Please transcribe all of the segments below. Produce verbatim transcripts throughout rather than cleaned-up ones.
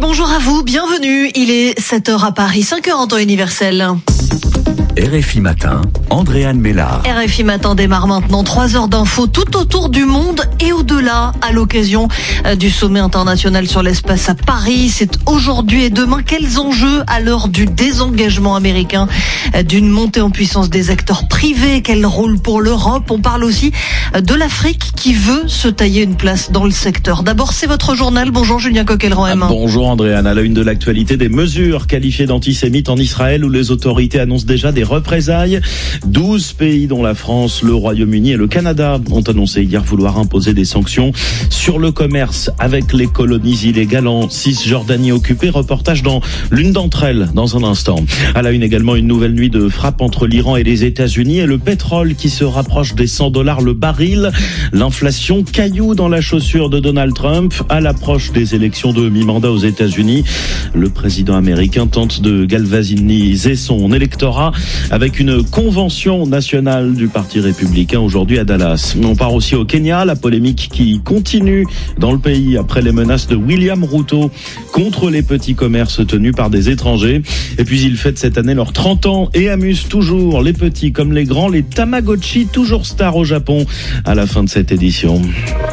bonjour à vous, bienvenue. Il est sept heures à Paris, cinq heures en temps universel. R F I Matin, Andréane Mélard. R F I Matin démarre maintenant, trois heures d'infos tout autour du monde et au-delà à l'occasion du sommet international sur l'espace à Paris. C'est aujourd'hui et demain. Quels enjeux à l'heure du désengagement américain, d'une montée en puissance des acteurs privés? Quel rôle pour l'Europe? On parle aussi de l'Afrique qui veut se tailler une place dans le secteur. D'abord, c'est votre journal. Bonjour Julien Coquelran-M. Bonjour Andréane. À la une de l'actualité, des mesures qualifiées d'antisémites en Israël où les autorités annoncent déjà des représailles. douze pays dont la France, le Royaume-Uni et le Canada ont annoncé hier vouloir imposer des sanctions sur le commerce avec les colonies illégales en Cisjordanie occupée. Reportage dans l'une d'entre elles dans un instant. À la une également, une nouvelle nuit de frappe entre l'Iran et les États-Unis et le pétrole qui se rapproche des cent dollars le baril. L'inflation, caillou dans la chaussure de Donald Trump à l'approche des élections de mi-mandat aux États-Unis. Le président américain tente de galvaniser son électorat avec une convention nationale du Parti républicain aujourd'hui à Dallas. On part aussi au Kenya, la polémique qui continue dans le pays après les menaces de William Ruto contre les petits commerces tenus par des étrangers. Et puis ils fêtent cette année leurs trente ans et amusent toujours les petits comme les grands, les Tamagotchi, toujours stars au Japon à la fin de cette édition.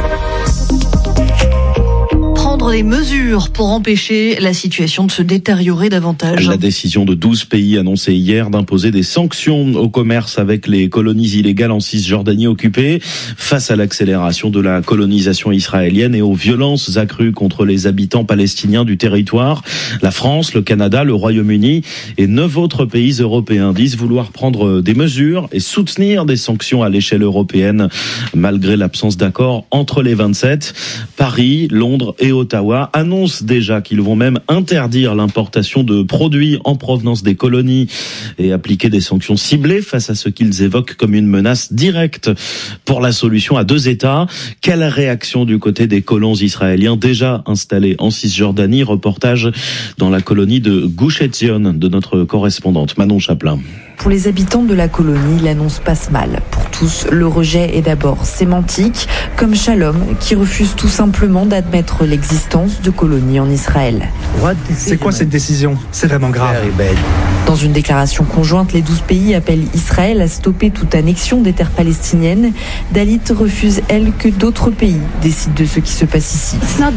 Des mesures pour empêcher la situation de se détériorer davantage. La décision de douze pays annoncée hier d'imposer des sanctions au commerce avec les colonies illégales en Cisjordanie occupée face à l'accélération de la colonisation israélienne et aux violences accrues contre les habitants palestiniens du territoire. La France, le Canada, le Royaume-Uni et neuf autres pays européens disent vouloir prendre des mesures et soutenir des sanctions à l'échelle européenne malgré l'absence d'accord entre les vingt-sept. Paris, Londres et Ottawa annoncent déjà qu'ils vont même interdire l'importation de produits en provenance des colonies et appliquer des sanctions ciblées face à ce qu'ils évoquent comme une menace directe pour la solution à deux États. Quelle réaction du côté des colons israéliens déjà installés en Cisjordanie? Reportage dans la colonie de Gush Etzion de notre correspondante Manon Chaplin. Pour les habitants de la colonie, l'annonce passe mal. Pour tous, le rejet est d'abord sémantique, comme Shalom, qui refuse tout simplement d'admettre l'existence de colonies en Israël. C'est quoi cette décision? C'est vraiment grave. Dans une déclaration conjointe, les douze pays appellent Israël à stopper toute annexion des terres palestiniennes. Dalit refuse, elle, que d'autres pays décident de ce qui se passe ici.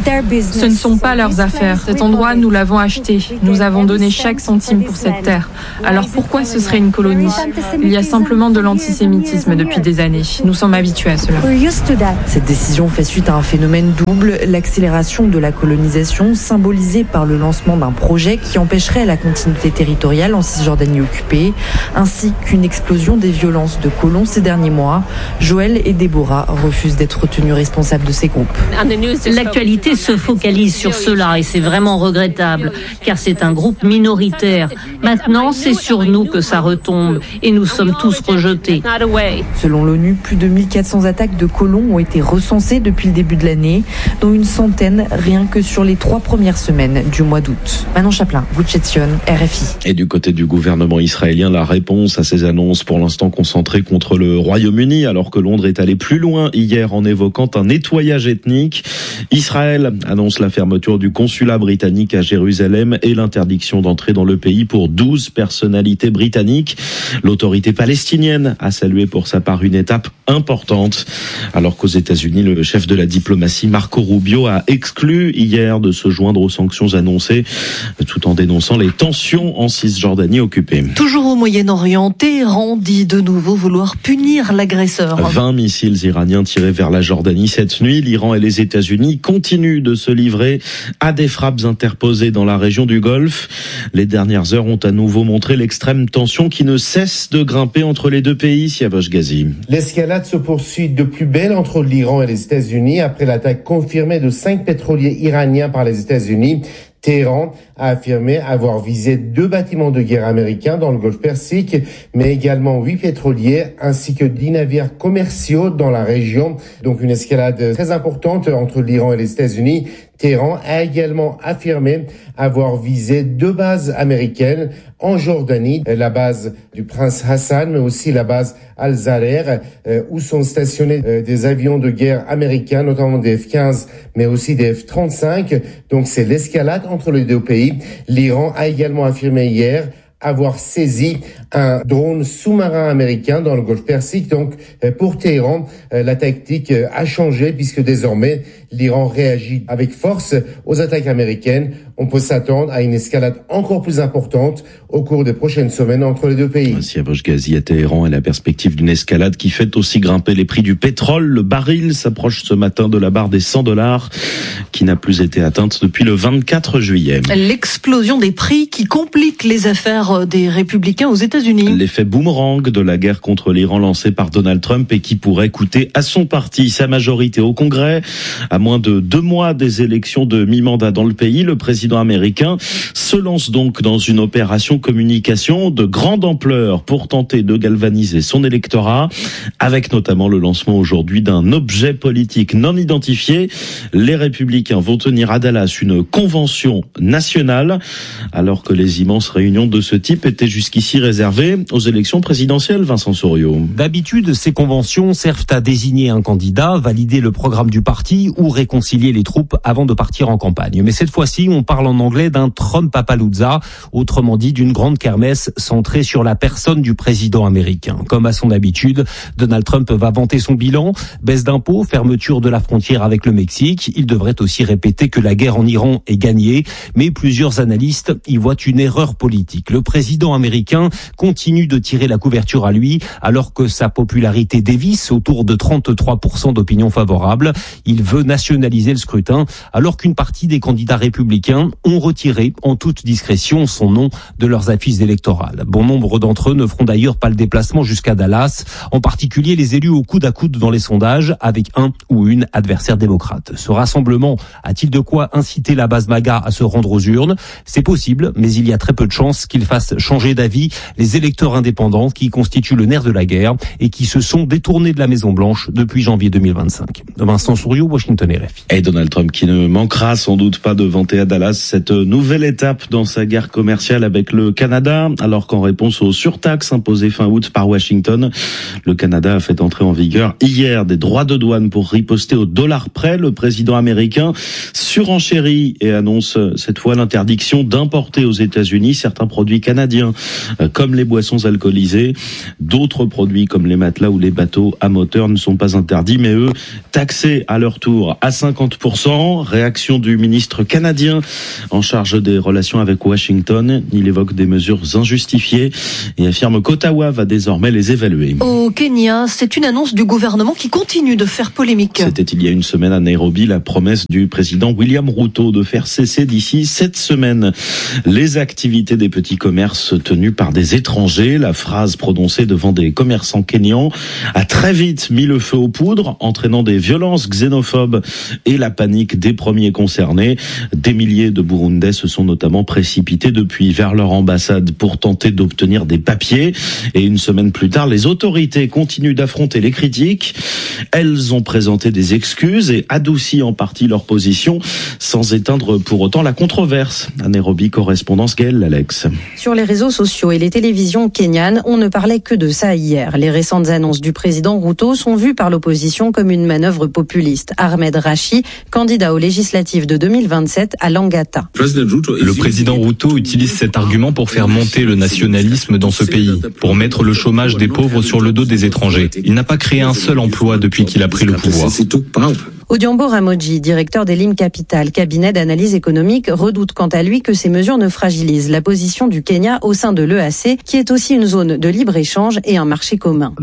Ce ne sont pas leurs affaires. Cet endroit, nous l'avons acheté. Nous avons donné chaque centime pour cette terre. Alors pourquoi ce serait une colonie? Il y a simplement de l'antisémitisme depuis des années. Nous sommes habitués à cela. Cette décision fait suite à un phénomène double, l'accélération de la colonisation symbolisée par le lancement d'un projet qui empêcherait la continuité territoriale en Cisjordanie occupée, ainsi qu'une explosion des violences de colons ces derniers mois. Joël et Déborah refusent d'être tenus responsables de ces groupes. L'actualité se focalise sur cela et c'est vraiment regrettable, car c'est un groupe minoritaire. Maintenant, c'est sur nous que ça retombe et nous sommes tous rejetés. Selon l'ONU, plus de mille quatre cents attaques de colons ont été recensées depuis le début de l'année, dont une centaine rien que sur les trois premières semaines du mois d'août. Manon Chaplin, Gush Etzion, R F I. Et du côté du gouvernement israélien, la réponse à ces annonces pour l'instant concentrées contre le Royaume-Uni, alors que Londres est allé plus loin hier en évoquant un nettoyage ethnique. Israël annonce la fermeture du consulat britannique à Jérusalem et l'interdiction d'entrer dans le pays pour douze personnalités britanniques. L'autorité palestinienne a salué pour sa part une étape importante, alors qu'aux États-Unis, le chef de la diplomatie, Marco Rubio, a exclu hier de se joindre aux sanctions annoncées, tout en dénonçant les tensions en Cisjordanie occupée. Toujours au Moyen-Orient, Téhéran dit de nouveau vouloir punir l'agresseur. vingt missiles iraniens tirés vers la Jordanie cette nuit. L'Iran et les États-Unis continuent de se livrer à des frappes interposées dans la région du Golfe. Les dernières heures ont à nouveau montré l'extrême tension qui ne cesse de grimper entre les deux pays. Siavash Ghazi. L'escalade se poursuit de plus belle entre l'Iran et les États-Unis après l'attaque confirmée de cinq pétroliers iraniens par les États-Unis. Téhéran a affirmé avoir visé deux bâtiments de guerre américains dans le Golfe Persique, mais également huit pétroliers ainsi que dix navires commerciaux dans la région. Donc une escalade très importante entre l'Iran et les États-Unis. Téhéran a également affirmé avoir visé deux bases américaines en Jordanie, la base du prince Hassan, mais aussi la base Al-Zarer, où sont stationnés des avions de guerre américains, notamment des F quinze, mais aussi des F trente-cinq. Donc c'est l'escalade entre les deux pays. L'Iran a également affirmé hier avoir saisi un drone sous-marin américain dans le Golfe Persique. Donc, pour Téhéran, la tactique a changé puisque désormais, l'Iran réagit avec force aux attaques américaines. On peut s'attendre à une escalade encore plus importante au cours des prochaines semaines entre les deux pays. Siavash Ghazi à Téhéran et la perspective d'une escalade qui fait aussi grimper les prix du pétrole. Le baril s'approche ce matin de la barre des cent dollars qui n'a plus été atteinte depuis le vingt-quatre juillet. L'explosion des prix qui complique les affaires des républicains aux États-Unis. L'effet boomerang de la guerre contre l'Iran lancée par Donald Trump et qui pourrait coûter à son parti sa majorité au Congrès. À moins de deux mois des élections de mi-mandat dans le pays, le président américain se lance donc dans une opération communication de grande ampleur pour tenter de galvaniser son électorat, avec notamment le lancement aujourd'hui d'un objet politique non identifié. Les républicains vont tenir à Dallas une convention nationale, alors que les immenses réunions de ce type étaient jusqu'ici réservées aux élections présidentielles. Vincent Souriau. D'habitude, ces conventions servent à désigner un candidat, valider le programme du parti ou réconcilier les troupes avant de partir en campagne. Mais cette fois-ci, on parle en anglais d'un Trumpapalooza, autrement dit d'une grande kermesse centrée sur la personne du président américain. Comme à son habitude, Donald Trump va vanter son bilan, baisse d'impôts, fermeture de la frontière avec le Mexique. Il devrait aussi répéter que la guerre en Iran est gagnée, mais plusieurs analystes y voient une erreur politique. Le président américain continue de tirer la couverture à lui, alors que sa popularité dévisse autour de trente-trois pour cent d'opinion favorable. Il veut nationaliser le scrutin, alors qu'une partie des candidats républicains ont retiré en toute discrétion son nom de leurs affiches électorales. Bon nombre d'entre eux ne feront d'ailleurs pas le déplacement jusqu'à Dallas, en particulier les élus au coude à coude dans les sondages avec un ou une adversaire démocrate. Ce rassemblement a-t-il de quoi inciter la base MAGA à se rendre aux urnes ? C'est possible, mais il y a très peu de chances qu'il fasse changer d'avis les électeurs indépendants qui constituent le nerf de la guerre et qui se sont détournés de la Maison-Blanche depuis janvier deux mille vingt-cinq. Vincent Souriau, Washington R F I. Et Donald Trump qui ne manquera sans doute pas de vanter à Dallas cette nouvelle étape dans sa guerre commerciale avec le Canada, alors qu'en réponse aux surtaxes imposées fin août par Washington, le Canada a fait entrer en vigueur hier des droits de douane pour riposter au dollar près. Le président américain surenchérit et annonce cette fois l'interdiction d'importer aux États-Unis certains produits canadiens, comme les boissons alcoolisées. D'autres produits comme les matelas ou les bateaux à moteur ne sont pas interdits, mais eux, taxés à leur tour à cinquante pour cent. Réaction du ministre canadien en charge des relations avec Washington. Il évoque des mesures injustifiées et affirme qu'Ottawa va désormais les évaluer. Au Kenya, c'est une annonce du gouvernement qui continue de faire polémique. C'était il y a une semaine à Nairobi la promesse du président William Ruto de faire cesser d'ici cette semaine les activités des petits commerces tenus par des étrangers. La phrase prononcée devant des commerçants kenyans a très vite mis le feu aux poudres, entraînant des violences xénophobes et la panique des premiers concernés. Des milliers de Burundais se sont notamment précipités depuis vers leur ambassade pour tenter d'obtenir des papiers. Et une semaine plus tard, les autorités continuent d'affronter les critiques. Elles ont présenté des excuses et adouci en partie leur position, sans éteindre pour autant la controverse. À Nairobi, correspondance Gaëlle Alex. Sur les réseaux sociaux et les télévisions kenyanes, on ne parlait que de ça hier. Les récentes annonces du président Ruto sont vues par l'opposition comme une manœuvre populiste. Ahmed Rachi, candidat aux législatives de deux mille vingt-sept à Langata. Le président Ruto utilise cet argument pour faire monter le nationalisme dans ce pays, pour mettre le chômage des pauvres sur le dos des étrangers. Il n'a pas créé un seul emploi depuis qu'il a pris le pouvoir. Odhiambo Ramogi, directeur d'Elim Capital, cabinet d'analyse économique, redoute quant à lui que ces mesures ne fragilisent la position du Kenya au sein de l'E A C, qui est aussi une zone de libre-échange et un marché commun.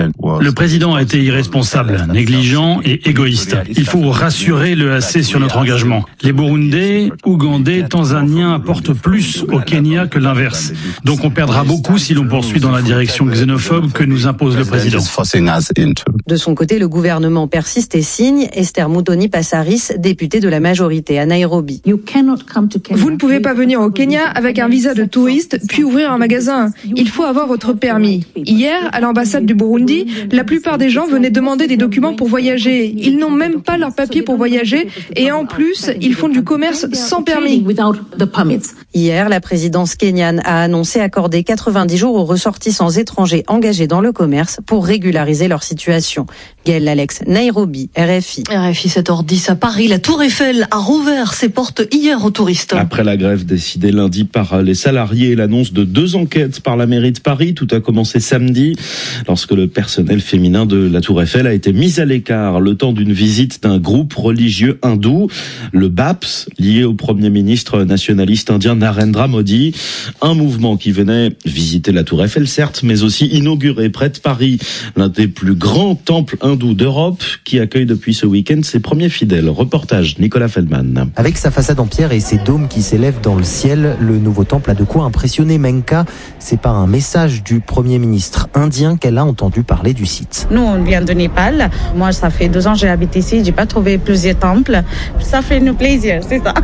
Le président a été irresponsable, négligent et égoïste. Il faut rassurer l'E A C sur notre engagement. Les Burundais, Ougandais, Tanzaniens apportent plus au Kenya que l'inverse. Donc on perdra beaucoup si l'on poursuit dans la direction xénophobe que nous impose le président. De son côté, le gouvernement persiste et signe. Esther Esther Muthoni Passaris, députée de la majorité à Nairobi. Vous ne pouvez pas venir au Kenya avec un visa de touriste puis ouvrir un magasin. Il faut avoir votre permis. Hier, à l'ambassade du Burundi, la plupart des gens venaient demander des documents pour voyager. Ils n'ont même pas leurs papiers pour voyager et en plus, ils font du commerce sans permis. Hier, la présidence kenyane a annoncé accorder quatre-vingt-dix jours aux ressortissants étrangers engagés dans le commerce pour régulariser leur situation. Gaëlle Alex, Nairobi, R F I. R F I sept heures dix à Paris. La Tour Eiffel a rouvert ses portes hier aux touristes. Après la grève décidée lundi par les salariés et l'annonce de deux enquêtes par la mairie de Paris, tout a commencé samedi lorsque le personnel féminin de la Tour Eiffel a été mis à l'écart le temps d'une visite d'un groupe religieux hindou, le B A P S, lié au premier ministre nationaliste indien Narendra Modi. Un mouvement qui venait visiter la Tour Eiffel, certes, mais aussi inaugurer près de Paris l'un des plus grands temples hindous d'Europe qui accueille depuis ce week-end ses premiers fidèles. Reportage Nicolas Feldman. Avec sa façade en pierre et ses dômes qui s'élèvent dans le ciel, le nouveau temple a de quoi impressionner Menka. C'est par un message du Premier ministre indien qu'elle a entendu parler du site. Nous, on vient de Népal. Moi, ça fait deux ans que j'habite ici. J'ai pas trouvé plusieurs temples. Ça fait nous plaisir, c'est ça.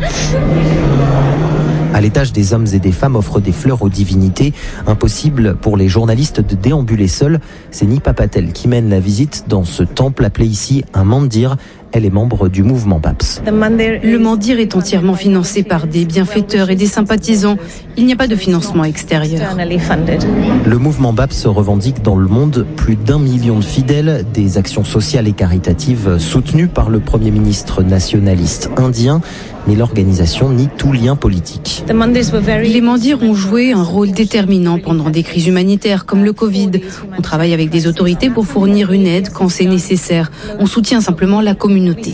À l'étage, des hommes et des femmes offrent des fleurs aux divinités. Impossible pour les journalistes de déambuler seuls. C'est Nipa Patel qui mène la visite dans ce temple appelé ici un mandir. Elle est membre du mouvement B A P S. Le mandir est entièrement financé par des bienfaiteurs et des sympathisants. Il n'y a pas de financement extérieur. Le mouvement B A P S revendique dans le monde plus d'un million de fidèles, des actions sociales et caritatives soutenues par le Premier ministre nationaliste indien. Mais l'organisation nie tout lien politique. Les mandirs ont joué un rôle déterminant pendant des crises humanitaires comme le Covid. On travaille avec des autorités pour fournir une aide quand c'est nécessaire. On soutient simplement la communauté.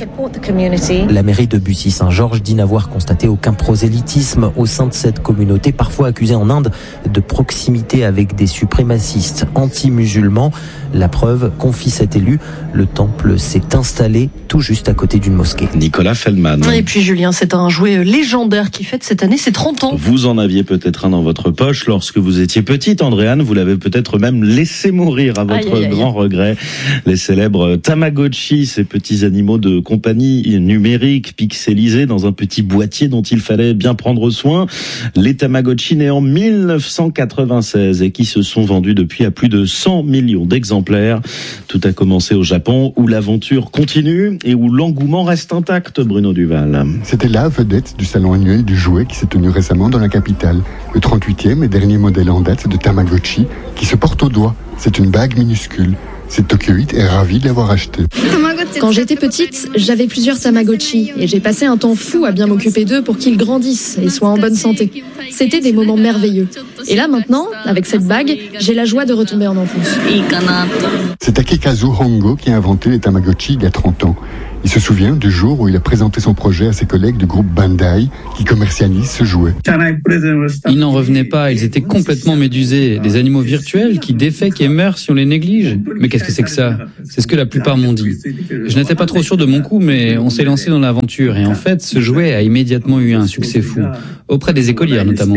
La mairie de Bussy-Saint-Georges dit n'avoir constaté aucun prosélytisme au sein de cette communauté, parfois accusée en Inde de proximité avec des suprémacistes anti-musulmans. La preuve, confie cet élu, le temple s'est installé tout juste à côté d'une mosquée. Nicolas Feldman. Et puis Julien, c'est un jouet légendaire qui fête cette année ses trente ans. Vous en aviez peut-être un dans votre poche lorsque vous étiez petite, Andréane. Vous l'avez peut-être même laissé mourir à votre aïe, aïe, grand aïe. regret. Les célèbres Tamagotchi, ces petits animaux de compagnie numérique pixelisés dans un petit boîtier dont il fallait bien prendre soin. Les Tamagotchi nés en mille neuf cent quatre-vingt-seize et qui se sont vendus depuis à plus de cent millions d'exemplaires. Tout a commencé au Japon où l'aventure continue et où l'engouement reste intact, Bruno Duval. C'était la vedette du salon annuel du jouet qui s'est tenu récemment dans la capitale. Le trente-huitième et dernier modèle en date de Tamagotchi qui se porte au doigt. C'est une bague minuscule. Cette Tokyoïte est ravie de l'avoir acheté. Quand j'étais petite, j'avais plusieurs Tamagotchi et j'ai passé un temps fou à bien m'occuper d'eux pour qu'ils grandissent et soient en bonne santé. C'était des moments merveilleux. Et là maintenant, avec cette bague, j'ai la joie de retomber en enfance. C'est Takekazu Hongo qui a inventé les Tamagotchi il y a trente ans. Il se souvient du jour où il a présenté son projet à ses collègues du groupe Bandai qui commercialise ce jouet. Ils n'en revenaient pas, ils étaient complètement médusés. Des animaux virtuels qui défèquent et meurent si on les néglige. Mais qu'est-ce que c'est que ça? C'est ce que la plupart m'ont dit. Je n'étais pas trop sûr de mon coup, mais on s'est lancé dans l'aventure. Et en fait, ce jouet a immédiatement eu un succès fou. Auprès des écolières notamment.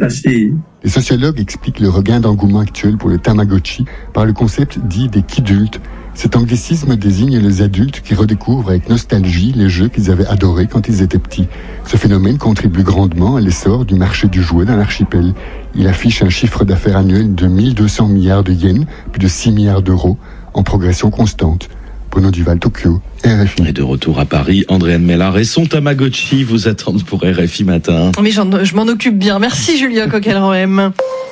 Les sociologues expliquent le regain d'engouement actuel pour le Tamagotchi par le concept dit des kidultes. Cet anglicisme désigne les adultes qui redécouvrent avec nostalgie les jeux qu'ils avaient adorés quand ils étaient petits. Ce phénomène contribue grandement à l'essor du marché du jouet dans l'archipel. Il affiche un chiffre d'affaires annuel de mille deux cents milliards de yens, plus de six milliards d'euros, en progression constante. Bruno Duval, Tokyo, R F I. Et de retour à Paris, Andréane Mélard et son Tamagotchi vous attendent pour R F I Matin. Mais je m'en occupe bien. Merci Julien Coquelin-Roem.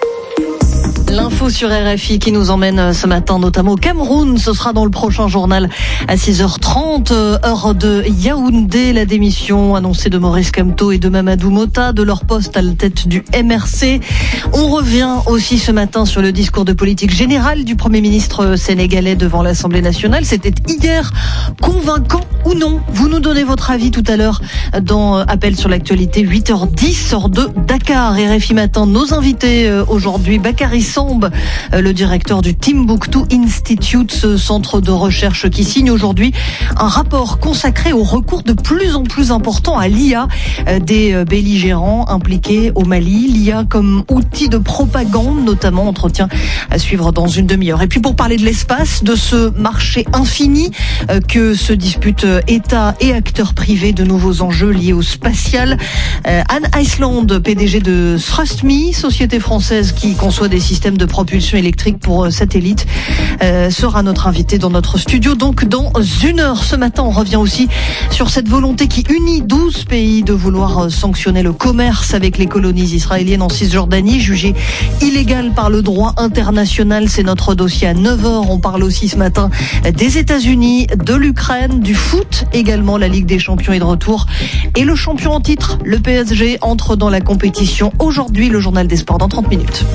L'info sur R F I qui nous emmène ce matin notamment au Cameroun. Ce sera dans le prochain journal à six heures trente, heure de Yaoundé. La démission annoncée de Maurice Kamto et de Mamadou Mota de leur poste à la tête du M R C. On revient aussi ce matin sur le discours de politique générale du Premier ministre sénégalais devant l'Assemblée nationale. C'était hier. Convaincant ou non? Vous nous donnez votre avis tout à l'heure dans Appel sur l'actualité, huit heures dix, heure de Dakar. R F I Matin, nos invités aujourd'hui, Bakary San, Samb, le directeur du Timbuktu Institute, ce centre de recherche qui signe aujourd'hui un rapport consacré au recours de plus en plus important à l'I A des belligérants impliqués au Mali. L'I A comme outil de propagande, notamment, entretien à suivre dans une demi-heure. Et puis pour parler de l'espace, de ce marché infini que se disputent États et acteurs privés, de nouveaux enjeux liés au spatial. Anne Iceland, P D G de ThrustMe, société française qui conçoit des systèmes de propulsion électrique pour satellites, euh, sera notre invitée dans notre studio. Donc dans une heure, ce matin, on revient aussi sur cette volonté qui unit douze pays de vouloir sanctionner le commerce avec les colonies israéliennes en Cisjordanie, jugées illégales par le droit international. C'est notre dossier à neuf heures. On parle aussi ce matin des États-Unis, de l'Ukraine, du foot également. La Ligue des Champions est de retour et le champion en titre, le P S G, entre dans la compétition aujourd'hui. Le journal des sports dans trente minutes.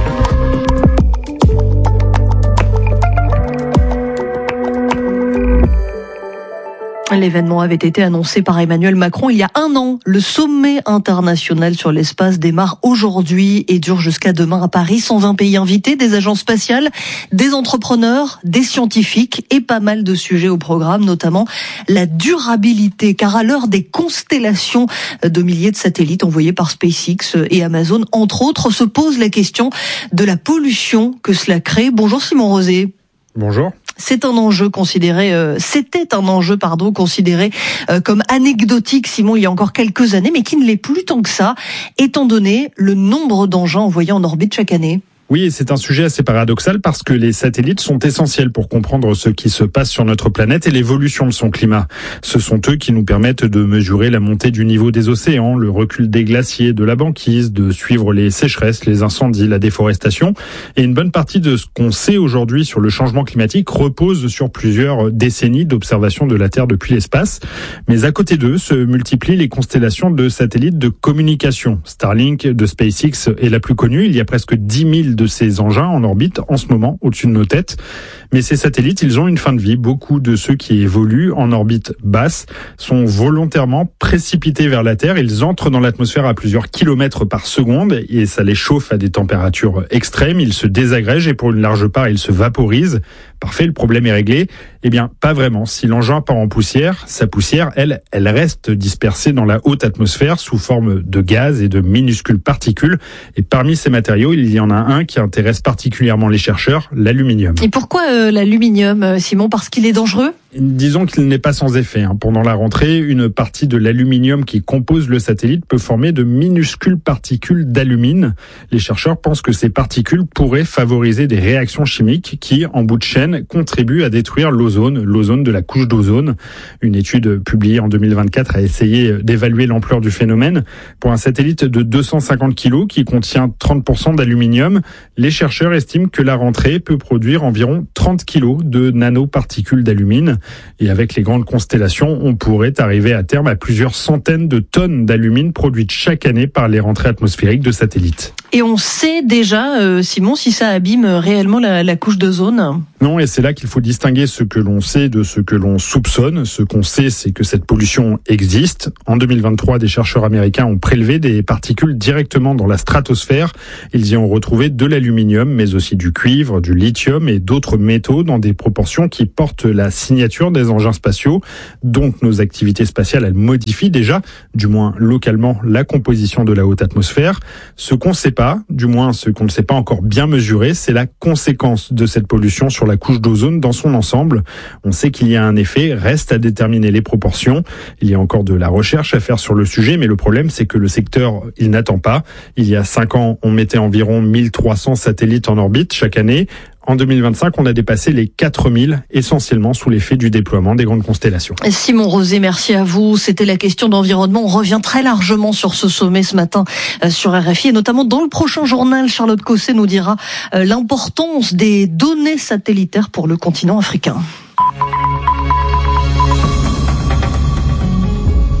L'événement avait été annoncé par Emmanuel Macron il y a un an. Le sommet international sur l'espace démarre aujourd'hui et dure jusqu'à demain à Paris. cent vingt pays invités, des agences spatiales, des entrepreneurs, des scientifiques et pas mal de sujets au programme, notamment la durabilité. Car à l'heure des constellations de milliers de satellites envoyés par SpaceX et Amazon, entre autres, se pose la question de la pollution que cela crée. Bonjour Simon Rosé. Bonjour. C'est un enjeu considéré, euh, c'était un enjeu, pardon, considéré euh, comme anecdotique, Simon, il y a encore quelques années, mais qui ne l'est plus tant que ça, étant donné le nombre d'engins envoyés en orbite chaque année. Oui, et c'est un sujet assez paradoxal parce que les satellites sont essentiels pour comprendre ce qui se passe sur notre planète et l'évolution de son climat. Ce sont eux qui nous permettent de mesurer la montée du niveau des océans, le recul des glaciers, de la banquise, de suivre les sécheresses, les incendies, la déforestation. Et une bonne partie de ce qu'on sait aujourd'hui sur le changement climatique repose sur plusieurs décennies d'observation de la Terre depuis l'espace. Mais à côté d'eux se multiplient les constellations de satellites de communication. Starlink de SpaceX est la plus connue. Il y a presque dix mille de ces engins en orbite en ce moment au-dessus de nos têtes. Mais ces satellites, ils ont une fin de vie. Beaucoup de ceux qui évoluent en orbite basse sont volontairement précipités vers la Terre. Ils entrent dans l'atmosphère à plusieurs kilomètres par seconde et ça les chauffe à des températures extrêmes. Ils se désagrègent et pour une large part, ils se vaporisent. Parfait, le problème est réglé. Eh bien, pas vraiment. Si l'engin part en poussière, sa poussière, elle, elle reste dispersée dans la haute atmosphère sous forme de gaz et de minuscules particules. Et parmi ces matériaux, il y en a un qui intéresse particulièrement les chercheurs, l'aluminium. Et pourquoi euh, l'aluminium, Simon? Parce qu'il est dangereux? Disons qu'il n'est pas sans effet. Pendant la rentrée, une partie de l'aluminium qui compose le satellite peut former de minuscules particules d'alumine. Les chercheurs pensent que ces particules pourraient favoriser des réactions chimiques qui, en bout de chaîne, contribuent à détruire l'ozone, l'ozone de la couche d'ozone. Une étude publiée en deux mille vingt-quatre a essayé d'évaluer l'ampleur du phénomène. Pour un satellite de deux cent cinquante kilos qui contient trente pour cent d'aluminium, les chercheurs estiment que la rentrée peut produire environ trente kilos de nanoparticules d'alumine. Et avec les grandes constellations, on pourrait arriver à terme à plusieurs centaines de tonnes d'alumine produites chaque année par les rentrées atmosphériques de satellites. Et on sait déjà, euh, Simon, si ça abîme réellement la, la couche d'ozone? Non, et c'est là qu'il faut distinguer ce que l'on sait de ce que l'on soupçonne. Ce qu'on sait, c'est que cette pollution existe. En deux mille vingt-trois, des chercheurs américains ont prélevé des particules directement dans la stratosphère. Ils y ont retrouvé de l'aluminium, mais aussi du cuivre, du lithium et d'autres métaux dans des proportions qui portent la signature des engins spatiaux. Donc nos activités spatiales, elles modifient déjà, du moins localement, la composition de la haute atmosphère. Ce qu'on ne sait pas, du moins ce qu'on ne sait pas encore bien mesurer, c'est la conséquence de cette pollution sur la couche d'ozone dans son ensemble. On sait qu'il y a un effet, reste à déterminer les proportions. Il y a encore de la recherche à faire sur le sujet, mais le problème c'est que le secteur, il n'attend pas. Il y a cinq ans, on mettait environ mille trois cents satellites en orbite chaque année. En deux mille vingt-cinq, on a dépassé les quatre mille, essentiellement sous l'effet du déploiement des grandes constellations. Simon Rosé, merci à vous. C'était la question d'environnement. On revient très largement sur ce sommet ce matin sur R F I et notamment dans le prochain journal, Charlotte Cosset nous dira l'importance des données satellitaires pour le continent africain.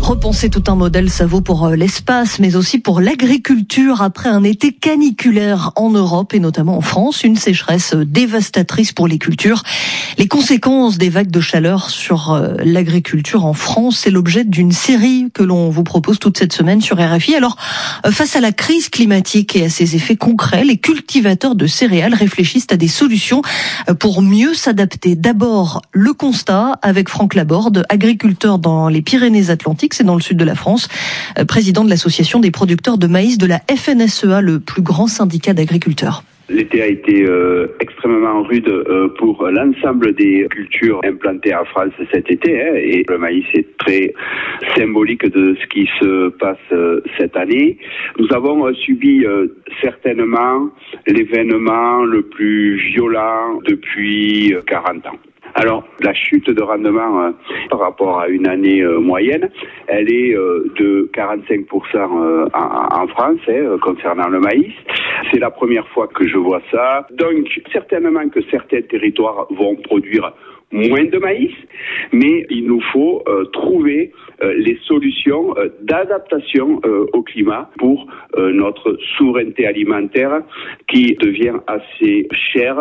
Repenser tout un modèle, ça vaut pour l'espace, mais aussi pour l'agriculture. Après un été caniculaire en Europe et notamment en France, une sécheresse dévastatrice pour les cultures. Les conséquences des vagues de chaleur sur l'agriculture en France, c'est l'objet d'une série que l'on vous propose toute cette semaine sur R F I. Alors, face à la crise climatique et à ses effets concrets, les cultivateurs de céréales réfléchissent à des solutions pour mieux s'adapter. D'abord, le constat avec Franck Laborde, agriculteur dans les Pyrénées-Atlantiques, c'est dans le sud de la France, président de l'association des producteurs de maïs de la F N S E A, le plus grand syndicat d'agriculteurs. L'été a été euh, extrêmement rude euh, pour l'ensemble des cultures implantées en France cet été, hein, et le maïs est très symbolique de ce qui se passe euh, cette année. Nous avons euh, subi euh, certainement l'événement le plus violent depuis euh, quarante ans. Alors, la chute de rendement euh, par rapport à une année euh, moyenne, elle est euh, de quarante-cinq pour cent euh, en, en France, hein, concernant le maïs. C'est la première fois que je vois ça. Donc, certainement que certains territoires vont produire moins de maïs, mais il nous faut euh, trouver euh, les solutions euh, d'adaptation euh, au climat pour euh, notre souveraineté alimentaire qui devient assez chère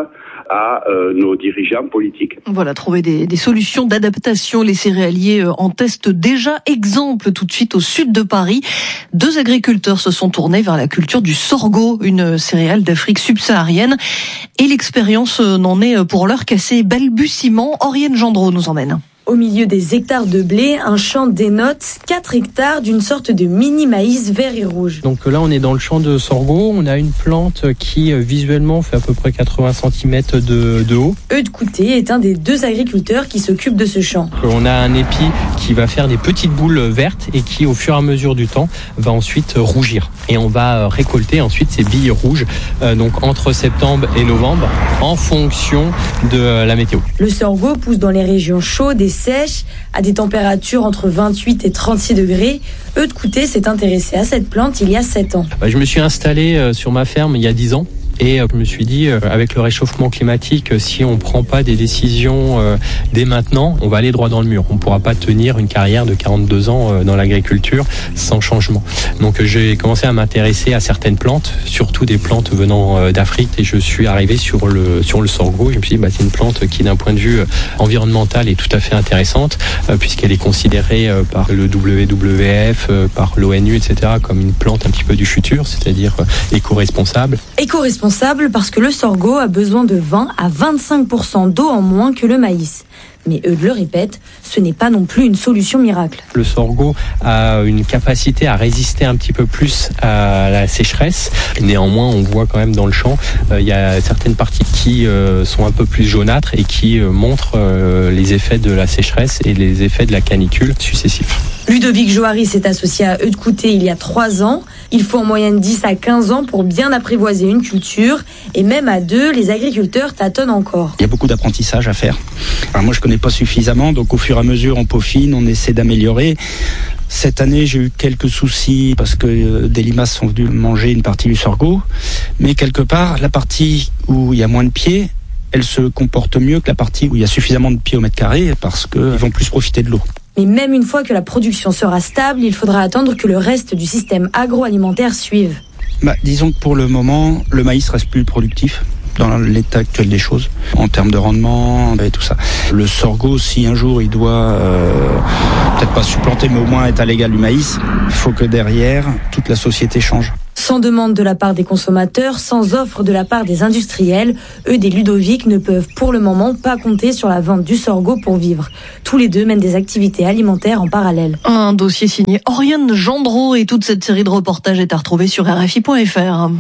à euh, nos dirigeants politiques. Voilà, trouver des, des solutions d'adaptation. Les céréaliers en testent déjà. Exemple tout de suite au sud de Paris. Deux agriculteurs se sont tournés vers la culture du sorgho, une céréale d'Afrique subsaharienne. Et l'expérience n'en est pour l'heure qu'à ses balbutiements. Oriane Gendreau nous emmène. Au milieu des hectares de blé, un champ dénote quatre hectares d'une sorte de mini maïs vert et rouge. Donc là, on est dans le champ de sorgho. On a une plante qui visuellement fait à peu près quatre-vingts centimètres de, de haut. Eudes Coutet est un des deux agriculteurs qui s'occupent de ce champ. On a un épi qui va faire des petites boules vertes et qui, au fur et à mesure du temps, va ensuite rougir. Et on va récolter ensuite ces billes rouges, euh, donc entre septembre et novembre, en fonction de la météo. Le sorgho pousse dans les régions chaudes et sèche, à des températures entre vingt-huit et trente-six degrés. Eudes Coutet s'est intéressé à cette plante il y a sept ans. Je me suis installé sur ma ferme il y a dix ans. Et je me suis dit, avec le réchauffement climatique, si on ne prend pas des décisions dès maintenant, on va aller droit dans le mur. On ne pourra pas tenir une carrière de quarante-deux ans dans l'agriculture sans changement. Donc j'ai commencé à m'intéresser à certaines plantes, surtout des plantes venant d'Afrique. Et je suis arrivé sur le, sur le sorgho. Je me suis dit, bah, c'est une plante qui, d'un point de vue environnemental, est tout à fait intéressante, puisqu'elle est considérée par le W W F, par l'O N U, et cetera, comme une plante un petit peu du futur, c'est-à-dire éco-responsable. Éco-responsable parce que le sorgho a besoin de vingt à vingt-cinq pour cent d'eau en moins que le maïs. Mais Eudes le répète, ce n'est pas non plus une solution miracle. Le sorgho a une capacité à résister un petit peu plus à la sécheresse. Néanmoins, on voit quand même dans le champ, euh, il y a certaines parties qui euh, sont un peu plus jaunâtres et qui euh, montrent euh, les effets de la sécheresse et les effets de la canicule successifs. Ludovic Johary s'est associé à Eudes Coutet il y a trois ans. Il faut en moyenne dix à quinze ans pour bien apprivoiser une culture. Et même à deux, les agriculteurs tâtonnent encore. Il y a beaucoup d'apprentissage à faire. Alors moi, je connais pas suffisamment, donc au fur et à mesure, on peaufine, on essaie d'améliorer. Cette année, j'ai eu quelques soucis parce que des limaces sont venues manger une partie du sorgho. Mais quelque part, la partie où il y a moins de pieds, elle se comporte mieux que la partie où il y a suffisamment de pieds au mètre carré parce qu'ils vont plus profiter de l'eau. Mais même une fois que la production sera stable, il faudra attendre que le reste du système agroalimentaire suive. Bah, disons que pour le moment, le maïs reste plus productif dans l'état actuel des choses, en termes de rendement et tout ça. Le sorgho, si un jour il doit euh, peut-être pas supplanter, mais au moins être à l'égal du maïs, il faut que derrière, toute la société change. Sans demande de la part des consommateurs, sans offre de la part des industriels, Eudes et Ludovic ne peuvent pour le moment pas compter sur la vente du sorgho pour vivre. Tous les deux mènent des activités alimentaires en parallèle. Un dossier signé Oriane Gendreau et toute cette série de reportages est à retrouver sur R F I point F R.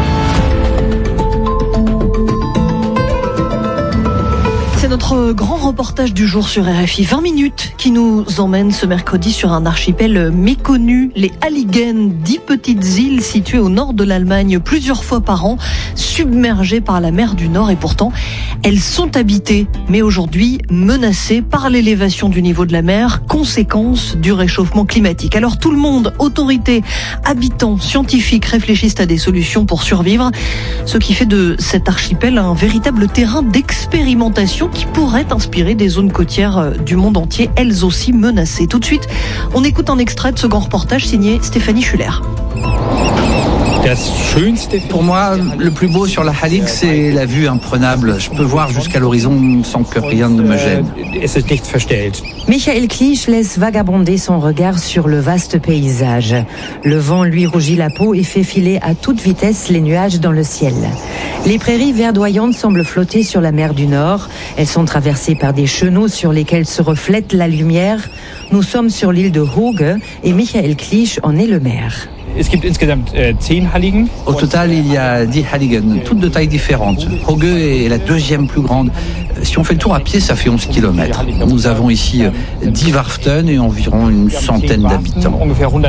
C'est notre grand reportage du jour sur R F I. vingt minutes qui nous emmène ce mercredi sur un archipel méconnu, les Halligen, dix petites îles situées au nord de l'Allemagne, plusieurs fois par an, submergées par la mer du Nord. Et pourtant, elles sont habitées, mais aujourd'hui menacées par l'élévation du niveau de la mer, conséquence du réchauffement climatique. Alors tout le monde, autorités, habitants, scientifiques, réfléchissent à des solutions pour survivre, ce qui fait de cet archipel un véritable terrain d'expérimentation qui pourrait inspirer des zones côtières du monde entier, elles aussi menacées. Tout de suite, on écoute un extrait de ce grand reportage signé Stéphanie Schuller. Pour moi, le plus beau sur la Hallig, c'est la vue imprenable. Je peux voir jusqu'à l'horizon sans que rien ne me gêne. Michael Clich laisse vagabonder son regard sur le vaste paysage. Le vent lui rougit la peau et fait filer à toute vitesse les nuages dans le ciel. Les prairies verdoyantes semblent flotter sur la mer du Nord. Elles sont traversées par des chenaux sur lesquels se reflète la lumière. Nous sommes sur l'île de Hooge et Michael Clich en est le maire. Au total, il y a dix Halligen, toutes de tailles différentes. Hooge est la deuxième plus grande. Si on fait le tour à pied, ça fait onze kilomètres. Nous avons ici dix Warften et environ une centaine d'habitants.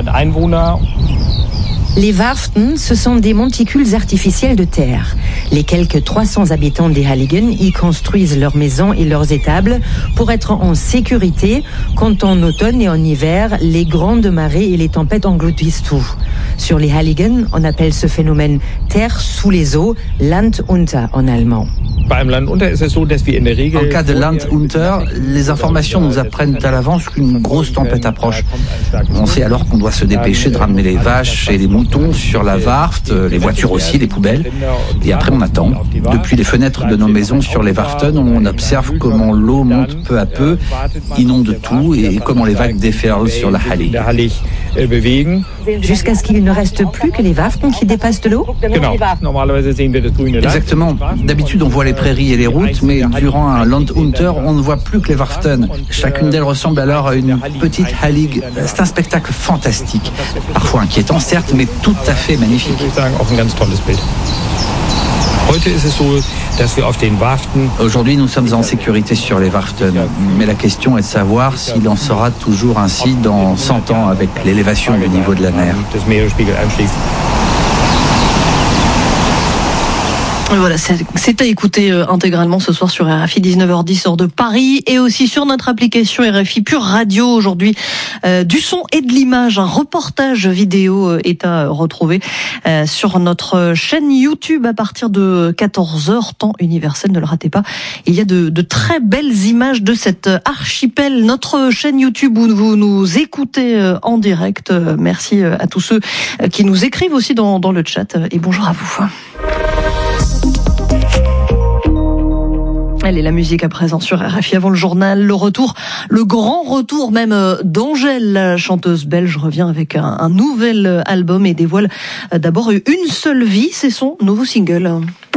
Les Warften, ce sont des monticules artificiels de terre. Les quelques trois cents habitants des Halligen y construisent leurs maisons et leurs étables pour être en sécurité quand en automne et en hiver, les grandes marées et les tempêtes engloutissent tout. Sur les Halligen, on appelle ce phénomène terre sous les eaux, Land unter en allemand. En cas de Land unter, les informations nous apprennent à l'avance qu'une grosse tempête approche. On sait alors qu'on doit se dépêcher de ramener les vaches et les moutons sur la Warft, les voitures aussi, les poubelles. Et après, on attend. Depuis les fenêtres de nos maisons sur les Warften, on observe comment l'eau monte peu à peu, inonde tout et comment les vagues déferlent sur la Hallig. Jusqu'à ce qu'il ne reste plus que les Warften qui dépassent de l'eau ? Exactement. D'habitude, on voit les prairies et les routes, mais durant un Landunter, on ne voit plus que les Warften. Chacune d'elles ressemble alors à une petite Hallig. C'est un spectacle fantastique. Parfois inquiétant, certes, mais tout à fait magnifique. Aujourd'hui, nous sommes en sécurité sur les Warften, mais la question est de savoir s'il en sera toujours ainsi dans cent ans avec l'élévation du niveau de la mer. Voilà, c'est à écouter intégralement ce soir sur R F I dix-neuf heures dix, heure de Paris, et aussi sur notre application R F I Pure Radio. Aujourd'hui, euh, du son et de l'image, un reportage vidéo est à retrouver euh, sur notre chaîne YouTube à partir de quatorze heures, temps universel, ne le ratez pas. Il y a de, de très belles images de cet archipel, notre chaîne YouTube où vous nous écoutez en direct. Merci à tous ceux qui nous écrivent aussi dans, dans le chat, et bonjour à vous. Allez, la musique à présent sur R F I avant le journal, le retour, le grand retour même d'Angèle, la chanteuse belge, revient avec un, un nouvel album et dévoile d'abord Une seule vie, c'est son nouveau single.